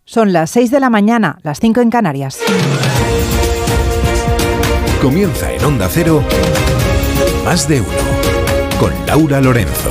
Son las 6 de la mañana, las 5 en Canarias. Comienza en Onda Cero, Más de Uno, con Laura Lorenzo.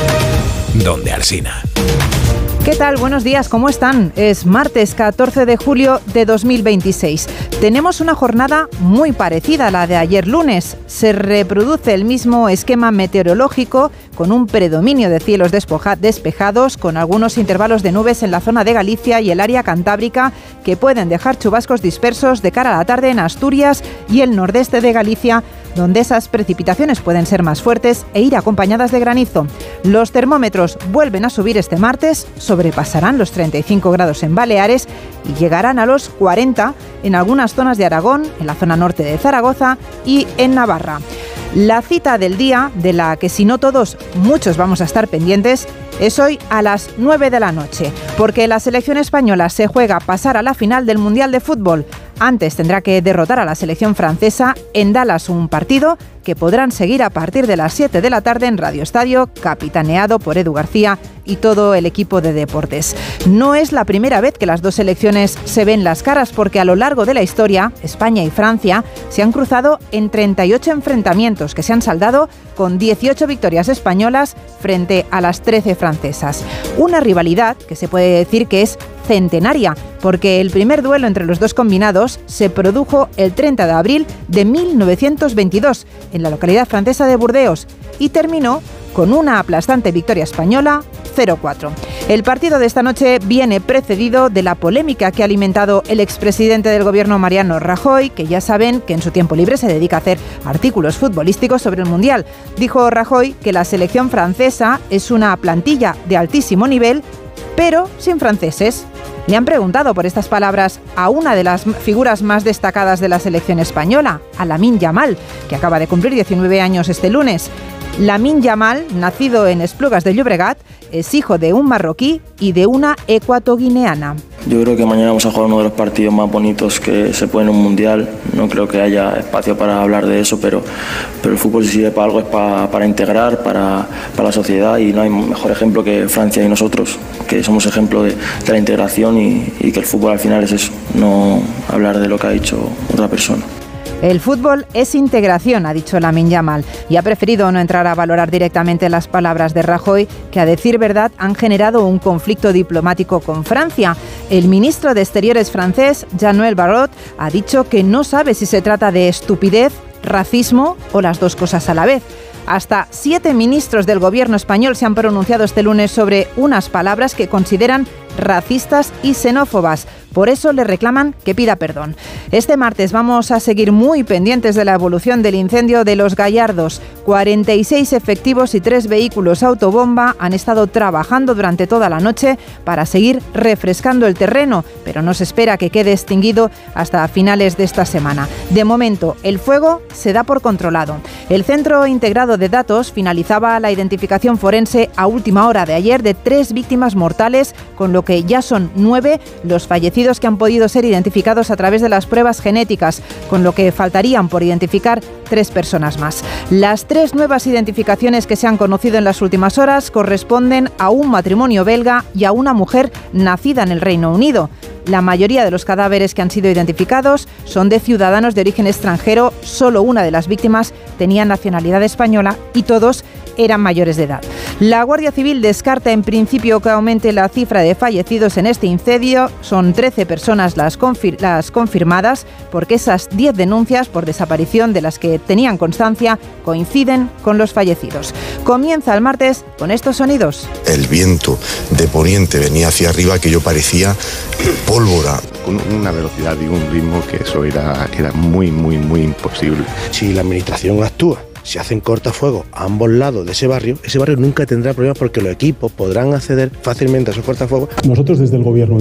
Donde Alsina. ¿Qué tal? Buenos días, ¿cómo están? Es martes 14 de julio de 2026. Tenemos una jornada muy parecida a la de ayer lunes. Se reproduce el mismo esquema meteorológico con un predominio de cielos despejados, con algunos intervalos de nubes en la zona de Galicia y el área cantábrica que pueden dejar chubascos dispersos de cara a la tarde en Asturias y el nordeste de Galicia, donde esas precipitaciones pueden ser más fuertes e ir acompañadas de granizo. Los termómetros vuelven a subir este martes, sobrepasarán los 35 grados en Baleares y llegarán a los 40 en algunas zonas de Aragón, en la zona norte de Zaragoza y en Navarra. La cita del día, de la que si no todos, muchos vamos a estar pendientes, es hoy a las 9 de la noche, porque la selección española se juega pasar a la final del Mundial de Fútbol. Antes tendrá que derrotar a la selección francesa en Dallas, un partido que podrán seguir a partir de las 7 de la tarde en Radio Estadio, capitaneado por Edu García y todo el equipo de deportes. No es la primera vez que las dos selecciones se ven las caras, porque a lo largo de la historia, España y Francia se han cruzado en 38 enfrentamientos que se han saldado con 18 victorias españolas frente a las 13 francesas. Una rivalidad que se puede decir que es centenaria, porque el primer duelo entre los dos combinados se produjo el 30 de abril de 1922 en la localidad francesa de Burdeos y terminó con una aplastante victoria española 0-4. El partido de esta noche viene precedido de la polémica que ha alimentado el expresidente del gobierno Mariano Rajoy, que ya saben que en su tiempo libre se dedica a hacer artículos futbolísticos sobre el Mundial. Dijo Rajoy que la selección francesa es una plantilla de altísimo nivel, pero sin franceses. Le han preguntado por estas palabras a una de las figuras más destacadas de la selección española, a Lamine Yamal, que acaba de cumplir 19 años este lunes. Lamine Yamal, nacido en Esplugas de Llobregat, es hijo de un marroquí y de una ecuatoguineana. Yo creo que mañana vamos a jugar uno de los partidos más bonitos que se puede en un mundial. No creo que haya espacio para hablar de eso, pero el fútbol si sirve para algo es para integrar, para la sociedad, y no hay mejor ejemplo que Francia y nosotros, que somos ejemplo de la integración y que el fútbol al final es eso, no hablar de lo que ha dicho otra persona. El fútbol es integración, ha dicho Lamine Yamal, y ha preferido no entrar a valorar directamente las palabras de Rajoy, que a decir verdad han generado un conflicto diplomático con Francia. El ministro de Exteriores francés, Jean-Noël Barrot, ha dicho que no sabe si se trata de estupidez, racismo o las dos cosas a la vez. Hasta 7 ministros del gobierno español se han pronunciado este lunes sobre unas palabras que consideran racistas y xenófobas. Por eso le reclaman que pida perdón. Este martes vamos a seguir muy pendientes de la evolución del incendio de Los Gallardos. 46 efectivos y 3 vehículos autobomba han estado trabajando durante toda la noche para seguir refrescando el terreno, pero no se espera que quede extinguido hasta finales de esta semana. De momento, el fuego se da por controlado. El Centro Integrado de Datos finalizaba la identificación forense a última hora de ayer de 3 víctimas mortales, con lo que ya son 9 los fallecidos que han podido ser identificados a través de las pruebas genéticas, con lo que faltarían por identificar 3 personas más. Las 3 nuevas identificaciones que se han conocido en las últimas horas corresponden a un matrimonio belga y a una mujer nacida en el Reino Unido. La mayoría de los cadáveres que han sido identificados son de ciudadanos de origen extranjero. Solo una de las víctimas tenía nacionalidad española y todos eran mayores de edad. La Guardia Civil descarta en principio que aumente la cifra de fallecidos en este incendio. Son 13 personas las confirmadas, porque esas 10 denuncias por desaparición de las que tenían constancia coinciden con los fallecidos. Comienza el martes con estos sonidos. El viento de poniente venía hacia arriba, que yo parecía pólvora. Con una velocidad y un ritmo que eso era muy imposible. Si la administración actúa, si hacen cortafuegos a ambos lados de ese barrio nunca tendrá problemas, porque los equipos podrán acceder fácilmente a esos cortafuegos. Nosotros desde el gobierno